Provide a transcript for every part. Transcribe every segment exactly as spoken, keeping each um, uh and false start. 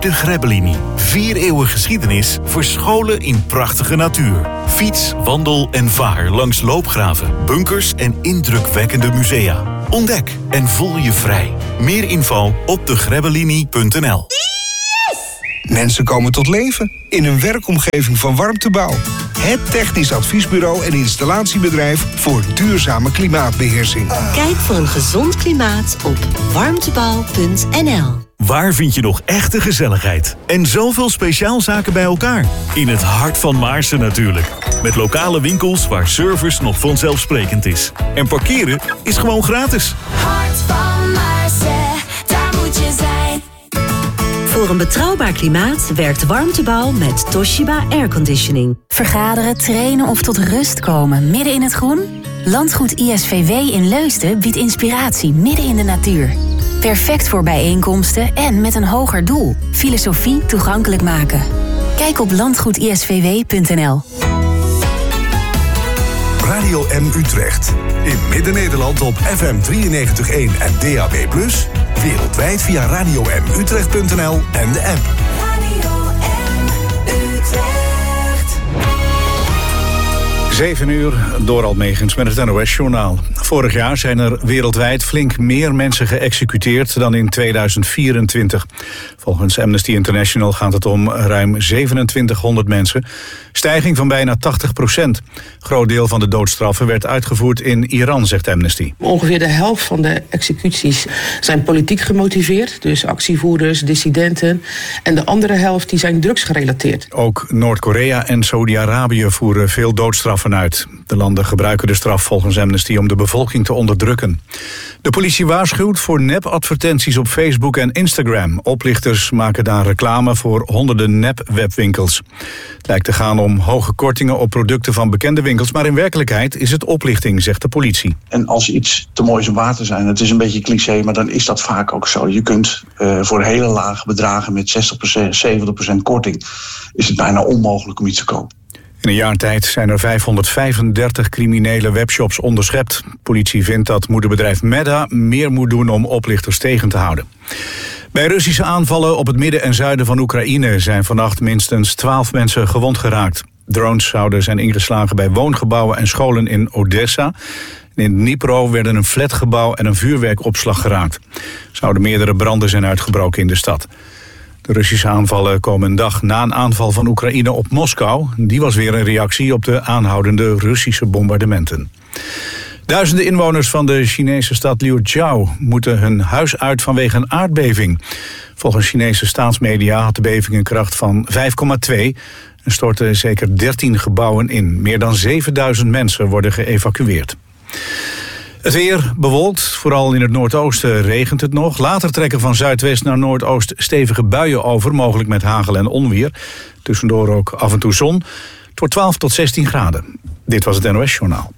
de Grebbelinie. Vier eeuwen geschiedenis verscholen in prachtige natuur. Fiets, wandel en vaar langs loopgraven, bunkers en indrukwekkende musea. Ontdek en voel je vrij. Meer info op de grebbelinie punt n l. Mensen komen tot leven in een werkomgeving van Warmtebouw. Het technisch adviesbureau en installatiebedrijf voor duurzame klimaatbeheersing. Kijk voor een gezond klimaat op warmtebouw punt n l. Waar vind je nog echte gezelligheid? En zoveel speciaalzaken bij elkaar? In het hart van Maarsen natuurlijk. Met lokale winkels waar service nog vanzelfsprekend is. En parkeren is gewoon gratis. Hart van Maarsen, daar moet je zijn. Voor een betrouwbaar klimaat werkt Warmtebouw met Toshiba Airconditioning. Vergaderen, trainen of tot rust komen midden in het groen? Landgoed I S V W in Leusden biedt inspiratie midden in de natuur. Perfect voor bijeenkomsten en met een hoger doel. Filosofie toegankelijk maken. Kijk op landgoed i s v w punt n l. Radio M Utrecht. In Midden-Nederland op F M drieënnegentig komma één en D A B plus. Wereldwijd via radio m utrecht punt n l en de app. Radio M Utrecht. zeven uur, Doral Megens met het N O S-journaal. Vorig jaar zijn er wereldwijd flink meer mensen geëxecuteerd dan in tweeduizend vierentwintig. Volgens Amnesty International gaat het om ruim zevenentwintighonderd mensen. Stijging van bijna tachtig procent. Groot deel van de doodstraffen werd uitgevoerd in Iran, zegt Amnesty. Ongeveer de helft van de executies zijn politiek gemotiveerd. Dus actievoerders, dissidenten. En de andere helft die zijn drugsgerelateerd. Ook Noord-Korea en Saudi-Arabië voeren veel doodstraffen uit. De landen gebruiken de straf volgens Amnesty om de bevolking te onderdrukken. De politie waarschuwt voor nep-advertenties op Facebook en Instagram. Oplichters maken daar reclame voor honderden nep-webwinkels. Het lijkt te gaan om hoge kortingen op producten van bekende winkels, maar in werkelijkheid is het oplichting, zegt de politie. En als iets te mooi is om waar te zijn, het is een beetje cliché, maar dan is dat vaak ook zo. Je kunt uh, voor hele lage bedragen met zestig procent, zeventig procent korting, is het bijna onmogelijk om iets te kopen. In een jaar tijd zijn er vijfhonderdvijfendertig criminele webshops onderschept. De politie vindt dat moederbedrijf Meta meer moet doen om oplichters tegen te houden. Bij Russische aanvallen op het midden en zuiden van Oekraïne zijn vannacht minstens twaalf mensen gewond geraakt. Drones zouden zijn ingeslagen bij woongebouwen en scholen in Odessa. In Dnipro werden een flatgebouw en een vuurwerkopslag geraakt. Er zouden meerdere branden zijn uitgebroken in de stad. De Russische aanvallen komen een dag na een aanval van Oekraïne op Moskou. Die was weer een reactie op de aanhoudende Russische bombardementen. Duizenden inwoners van de Chinese stad Liuzhou moeten hun huis uit vanwege een aardbeving. Volgens Chinese staatsmedia had de beving een kracht van vijf komma twee en stortten zeker dertien gebouwen in. Meer dan zevenduizend mensen worden geëvacueerd. Het weer bewolkt, vooral in het noordoosten regent het nog. Later trekken van zuidwest naar noordoost stevige buien over, mogelijk met hagel en onweer. Tussendoor ook af en toe zon. Het wordt twaalf tot zestien graden. Dit was het N O S-journaal.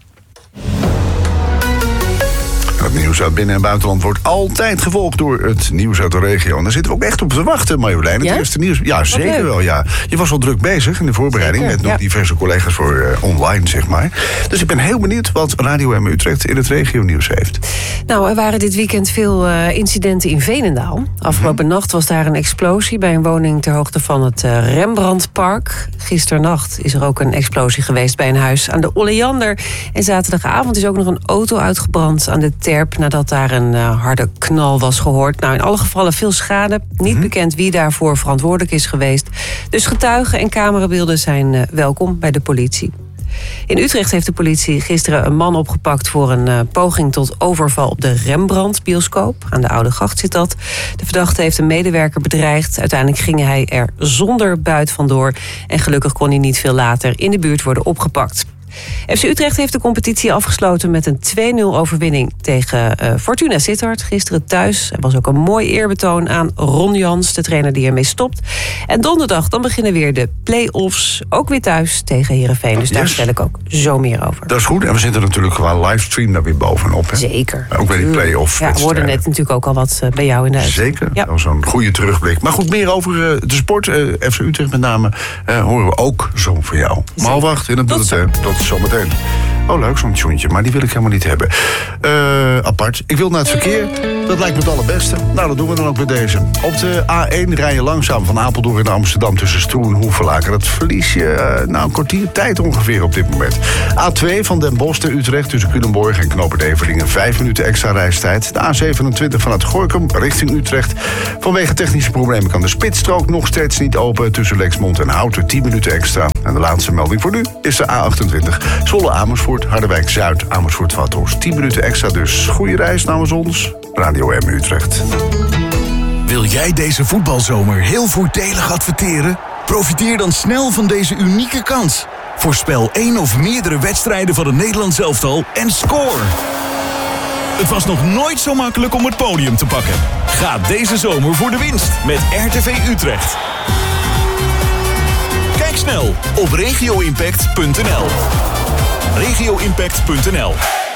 Het nieuws uit binnen- en buitenland wordt altijd gevolgd door het nieuws uit de regio. En daar zitten we ook echt op te wachten, Marjolein. Het ja? eerste nieuws. Ja, zeker leuk. wel. Ja. Je was al druk bezig in de voorbereiding zeker, met nog ja. diverse collega's voor uh, online, zeg maar. Dus ik ben heel benieuwd wat Radio M Utrecht in het regio-nieuws heeft. Nou, er waren dit weekend veel uh, incidenten in Veenendaal. Afgelopen mm-hmm. nacht was daar een explosie bij een woning ter hoogte van het uh, Rembrandtpark. Gisternacht is er ook een explosie geweest bij een huis aan de Oleander. En zaterdagavond is ook nog een auto uitgebrand aan de Terp nadat daar een uh, harde knal was gehoord. Nou, in alle gevallen veel schade. Niet mm-hmm. bekend wie daarvoor verantwoordelijk is geweest. Dus getuigen en camerabeelden zijn uh, welkom bij de politie. In Utrecht heeft de politie gisteren een man opgepakt voor een uh, poging tot overval op de Rembrandt-bioscoop. Aan de Oude Gracht zit dat. De verdachte heeft een medewerker bedreigd. Uiteindelijk ging hij er zonder buit vandoor. En gelukkig kon hij niet veel later in de buurt worden opgepakt. F C Utrecht heeft de competitie afgesloten met een twee nul overwinning tegen uh, Fortuna Sittard. Gisteren thuis. Er was ook een mooi eerbetoon aan Ron Jans, de trainer die ermee stopt. En donderdag dan beginnen weer de play-offs. Ook weer thuis tegen Heerenveen. Dus yes. daar vertel ik ook zo meer over. Dat is goed. En we zitten natuurlijk qua livestream daar weer bovenop. Hè? Zeker. Ook bij die play-off. Ja, we hoorden net natuurlijk ook al wat uh, bij jou in de uitzending. Zeker. Ja. Dat was een goede terugblik. Maar goed, meer over uh, de sport. Uh, F C Utrecht met name uh, horen we ook zo van jou. Maar wacht in het bulletin. Tot zometeen. Oh, leuk, zo'n tjoentje, maar die wil ik helemaal niet hebben. Uh, apart. Ik wil naar het verkeer. Dat lijkt me het allerbeste. Nou, dat doen we dan ook bij deze. Op de A één rij je langzaam van Apeldoorn naar Amsterdam tussen Stroe en Hoevelaken. Dat verlies je uh, nou een kwartier tijd ongeveer op dit moment. A twee van Den Bosch naar Utrecht tussen Culemborg en Knoopend Everdingen. Vijf minuten extra reistijd. De A zevenentwintig vanuit Gorinchem richting Utrecht. Vanwege technische problemen kan de spitsstrook nog steeds niet open tussen Lexmond en Houten. tien minuten extra. En de laatste melding voor nu is de A achtentwintig. Zwolle Amersfoort, Harderwijk Zuid, Amersfoort Vathorst. tien minuten extra dus. Goeie reis namens ons. Radio M Utrecht. Wil jij deze voetbalzomer heel voordelig adverteren? Profiteer dan snel van deze unieke kans. Voorspel één of meerdere wedstrijden van het Nederlands elftal en score! Het was nog nooit zo makkelijk om het podium te pakken. Ga deze zomer voor de winst met R T V Utrecht. Kijk snel op regio impact punt n l. regio impact punt n l.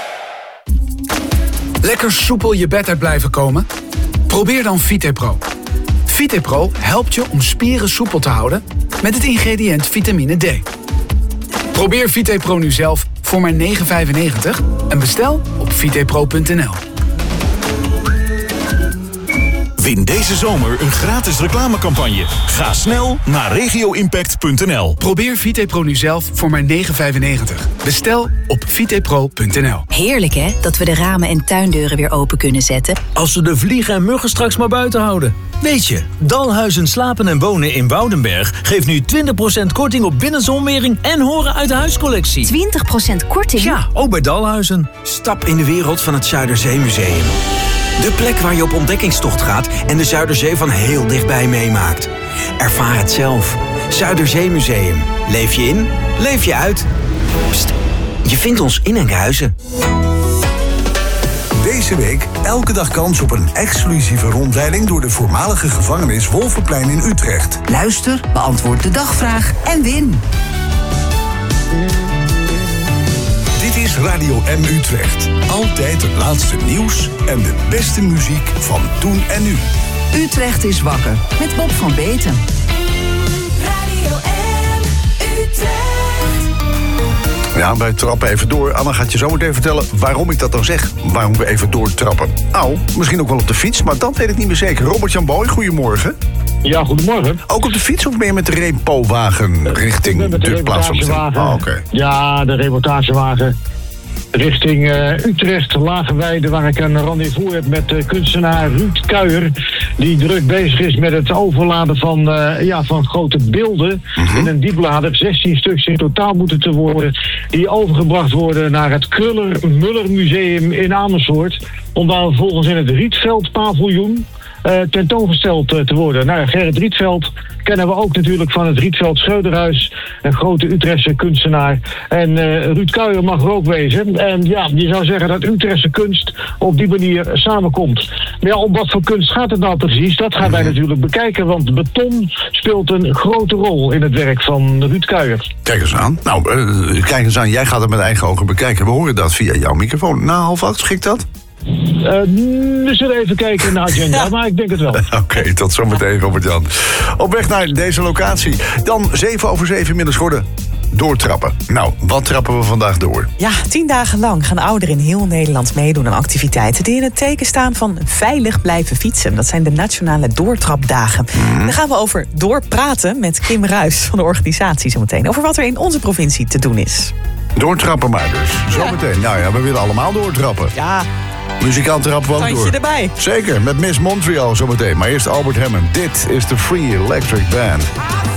Lekker soepel je bed uit blijven komen? Probeer dan VitePro. VitePro helpt je om spieren soepel te houden met het ingrediënt vitamine D. Probeer VitePro nu zelf voor maar negen vijfennegentig en bestel op vitepro punt n l. Win deze zomer een gratis reclamecampagne. Ga snel naar regio impact punt n l. Probeer VitePro nu zelf voor maar negen vijfennegentig. Bestel op vitepro punt n l. Heerlijk hè, dat we de ramen en tuindeuren weer open kunnen zetten. Als we de vliegen en muggen straks maar buiten houden. Weet je, Dalhuizen Slapen en Wonen in Woudenberg geeft nu twintig procent korting op binnenzonwering en horen uit de huiscollectie. twintig procent korting? Ja, ook bij Dalhuizen. Stap in de wereld van het Zuiderzeemuseum. De plek waar je op ontdekkingstocht gaat en de Zuiderzee van heel dichtbij meemaakt. Ervaar het zelf. Zuiderzeemuseum. Leef je in, leef je uit. Pst, je vindt ons in Enkhuizen. Deze week elke dag kans op een exclusieve rondleiding door de voormalige gevangenis Wolvenplein in Utrecht. Luister, beantwoord de dagvraag en win. Dit is Radio M Utrecht. Altijd het laatste nieuws en de beste muziek van toen en nu. Utrecht is wakker met Bob van Beten. Radio M Utrecht. Ja, wij trappen even door. Anna gaat je zo meteen vertellen waarom ik dat dan zeg. Waarom we even doortrappen. Nou, misschien ook wel op de fiets, maar dat weet ik niet meer zeker. Robert-Jan Boy, goedemorgen. Ja, goedemorgen. Ook op de fiets of meer met de repo-wagen richting de, de plaats? Oh, okay. Ja, de reportagewagen richting uh, Utrecht, Lageweide, waar ik een rendezvous heb met uh, kunstenaar Ruud Kuijer, die druk bezig is met het overladen van, uh, ja, van grote beelden mm-hmm. in een dieplader. zestien stuks in totaal moeten te worden, die overgebracht worden naar het Kruller-Muller Museum in Amersfoort, om daar vervolgens in het Rietveld paviljoen Uh, tentoongesteld uh, te worden. Nou, Gerrit Rietveld kennen we ook natuurlijk van het Rietveld Schreuderhuis, een grote Utrechtse kunstenaar. En uh, Ruud Kuijer mag er ook wezen. En ja, je zou zeggen dat Utrechtse kunst op die manier samenkomt. Maar ja, om wat voor kunst gaat het nou precies? Dat gaan wij natuurlijk bekijken, want beton speelt een grote rol in het werk van Ruud Kuijer. Kijk eens aan. Nou, uh, kijk eens aan. Jij gaat het met eigen ogen bekijken. We horen dat via jouw microfoon. Na half acht, schikt dat? Uh, we zullen even kijken naar de agenda, maar ik denk het wel. Oké, okay, tot zometeen, Robert-Jan. Op weg naar deze locatie. Dan zeven over zeven inmiddels geworden. Doortrappen. Nou, wat trappen we vandaag door? Ja, tien dagen lang gaan ouderen in heel Nederland meedoen aan activiteiten die in het teken staan van veilig blijven fietsen. Dat zijn de Nationale Doortrapdagen. Mm. Daar gaan we over doorpraten met Kim Ruijs van de organisatie zometeen. Over wat er in onze provincie te doen is. Doortrappen maar dus. Zometeen. Ja. Nou ja, we willen allemaal doortrappen. Ja. Muzikant trappen we ook Tandje door. erbij. Zeker, met Miss Montreal zometeen. Maar eerst Albert Hammond. Dit is de Free Electric Band.